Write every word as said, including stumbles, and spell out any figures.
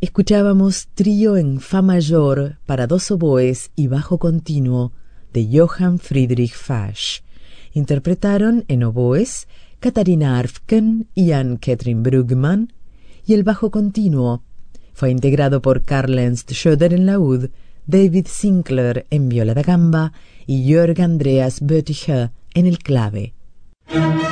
Escuchábamos Trío en Fa mayor para dos oboes y bajo continuo de Johann Friedrich Fasch. Interpretaron en oboes Katharina Arfken y Ann-Ketrin Brugmann, y el bajo continuo fue integrado por Karl Ernst Schöder en laúd, David Sinclair en viola da gamba y Jörg Andreas Bötticher en el clave.